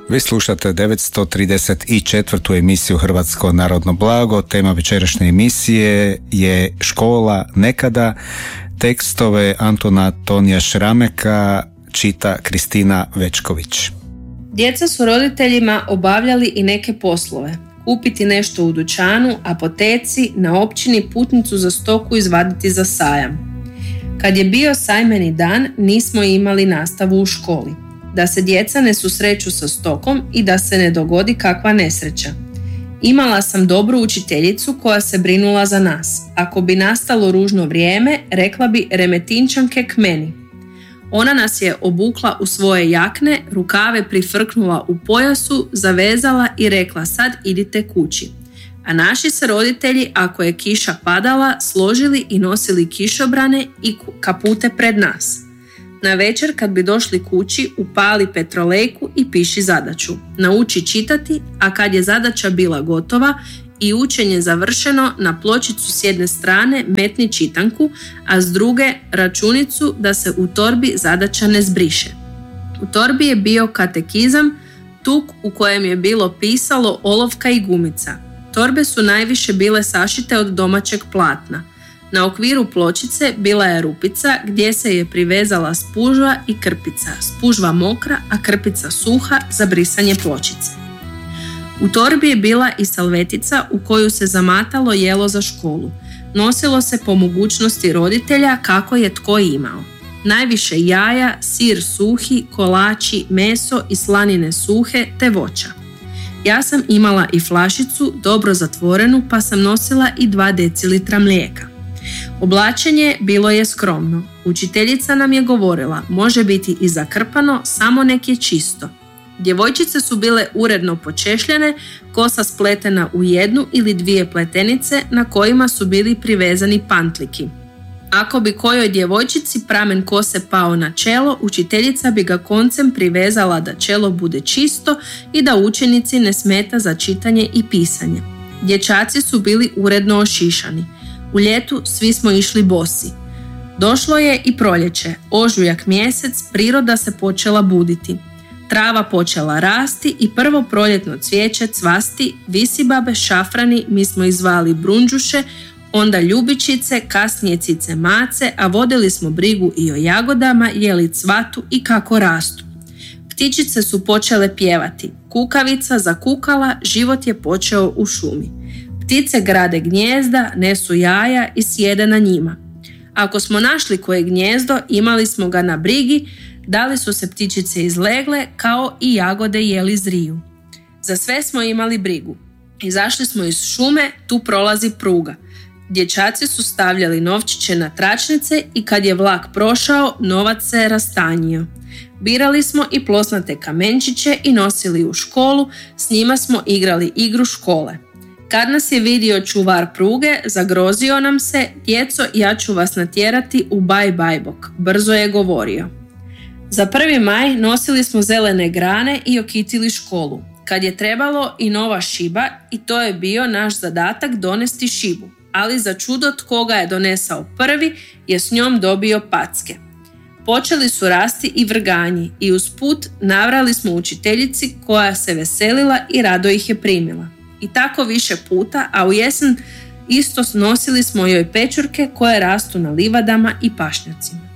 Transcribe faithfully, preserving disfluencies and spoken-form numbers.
Vi slušate devetsto trideset četvrtu emisiju Hrvatsko narodno blago. Tema večerašnje emisije je Škola nekada. Tekstove Antuna Tonija Šrameka čita Kristina Večković. Djeca su roditeljima obavljali i neke poslove. Kupiti nešto u dućanu, apoteci, na općini putnicu za stoku izvaditi za sajam. Kad je bio sajmeni dan, nismo imali nastavu u školi. Da se djeca ne susreću sa stokom i da se ne dogodi kakva nesreća. Imala sam dobru učiteljicu koja se brinula za nas. Ako bi nastalo ružno vrijeme, rekla bi Remetinčanke k meni. Ona nas je obukla u svoje jakne, rukave prifrknula u pojasu, zavezala i rekla sad idite kući. A naši se roditelji, ako je kiša padala, složili i nosili kišobrane i kapute pred nas. Na večer kad bi došli kući, upali petrolejku i piši zadaću. Nauči čitati, a kad je zadaća bila gotova i učenje završeno, na pločicu s jedne strane metni čitanku, a s druge računicu da se u torbi zadaća ne zbriše. U torbi je bio katekizam, tuk u kojem je bilo pisalo olovka i gumica. Torbe su najviše bile sašite od domaćeg platna. Na okviru pločice bila je rupica gdje se je privezala spužva i krpica, spužva mokra, a krpica suha za brisanje pločice. U torbi je bila i salvetica u koju se zamatalo jelo za školu. Nosilo se po mogućnosti roditelja kako je tko imao. Najviše jaja, sir suhi, kolači, meso i slanine suhe te voća. Ja sam imala i flašicu, dobro zatvorenu, pa sam nosila i dva decilitra mlijeka. Oblačenje bilo je skromno. Učiteljica nam je govorila, može biti i zakrpano, samo nek je čisto. Djevojčice su bile uredno počešljene, kosa spletena u jednu ili dvije pletenice na kojima su bili privezani pantliki. Ako bi kojoj djevojčici pramen kose pao na čelo, učiteljica bi ga koncem privezala da čelo bude čisto i da učenici ne smeta za čitanje i pisanje. Dječaci su bili uredno ošišani. U ljetu svi smo išli bosi. Došlo je i proljeće, ožujak mjesec, priroda se počela buditi. Trava počela rasti i prvo proljetno cvijeće cvasti, visibabe, šafrani, mi smo ih zvali brunđuše, onda ljubičice, kasnije cice mace, a vodili smo brigu i o jagodama, jeli cvatu i kako rastu. Ptičice su počele pjevati, kukavica zakukala, život je počeo u šumi. Ptice grade gnijezda, nesu jaja i sjede na njima. Ako smo našli koje gnijezdo, imali smo ga na brigi, da li su se ptičice izlegle, kao i jagode jeli zriju. Za sve smo imali brigu. Izašli smo iz šume, tu prolazi pruga. Dječaci su stavljali novčiće na tračnice i kad je vlak prošao, novac se rastanjio. Birali smo i plosnate kamenčiće i nosili u školu, s njima smo igrali igru škole. Kad nas je vidio čuvar pruge, zagrozio nam se, djeco, ja ću vas natjerati u baj bajbok, brzo je govorio. Za prvi maj nosili smo zelene grane i okitili školu. Kad je trebalo i nova šiba, i to je bio naš zadatak donesti šibu, ali za čudo tko ga je donesao prvi je s njom dobio packe. Počeli su rasti i vrganji i usput navrali smo učiteljici koja se veselila i rado ih je primila. I tako više puta, a u jesen isto nosili smo joj pečurke koje rastu na livadama i pašnjacima.